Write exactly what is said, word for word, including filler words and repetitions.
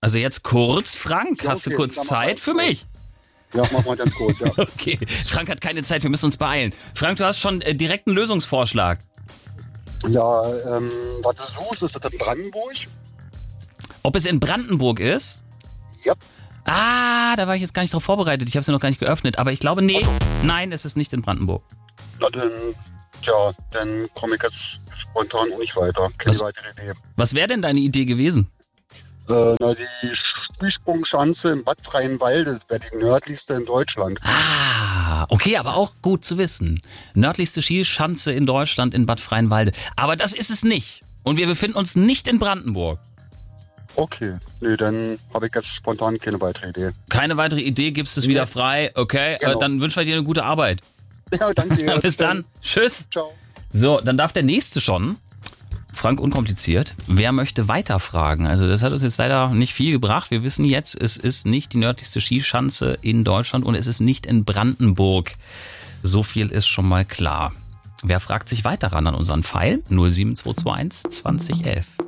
Also jetzt kurz, Frank, Ja, hast du okay, kurz dann mach Zeit mal für kurz. mich? Ja, machen wir ganz kurz, ja. Okay, Frank hat keine Zeit, wir müssen uns beeilen. Frank, du hast schon äh, direkt einen Lösungsvorschlag. Ja, ähm, was du suchst, ist das in Brandenburg? Ob es in Brandenburg ist? Ja. Ah, da war ich jetzt gar nicht drauf vorbereitet. Ich habe sie noch gar nicht geöffnet. Aber ich glaube, nee, nein, es ist nicht in Brandenburg. Na dann, tja, dann komme ich jetzt spontan auch nicht weiter. Keine Was? weitere Idee. Was wäre denn deine Idee gewesen? Äh, na, die Skisprungschanze im Bad Freienwalde, das wäre die nördlichste in Deutschland. Ah, okay, aber auch gut zu wissen. Nördlichste Skischanze in Deutschland in Bad Freienwalde. Aber das ist es nicht. Und wir befinden uns nicht in Brandenburg. Okay, nee, dann habe ich jetzt spontan keine weitere Idee. Keine weitere Idee, gibst es wieder frei. Okay, Genau. äh, dann wünschen wir dir eine gute Arbeit. Ja, danke dir. Bis dann. Tschüss. Ciao. So, dann darf der Nächste schon. Frank, unkompliziert. Wer möchte weiterfragen? Also das hat uns jetzt leider nicht viel gebracht. Wir wissen jetzt, es ist nicht die nördlichste Skischanze in Deutschland und es ist nicht in Brandenburg. So viel ist schon mal klar. Wer fragt sich weiter ran an unseren Pfeil? null sieben zwei zwei eins zwanzig elf.